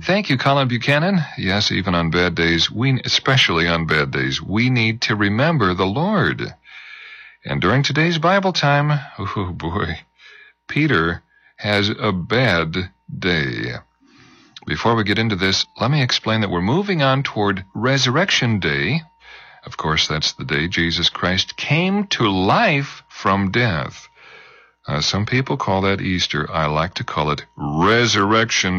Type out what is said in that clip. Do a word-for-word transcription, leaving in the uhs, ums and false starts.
Thank you, Colin Buchanan. Yes, even on bad days, we, especially on bad days, we need to remember the Lord. And during today's Bible time, oh boy, Peter has a bad day. Before we get into this, let me explain that we're moving on toward Resurrection Day. Of course, that's the day Jesus Christ came to life from death. Uh, some people call that Easter. I like to call it Resurrection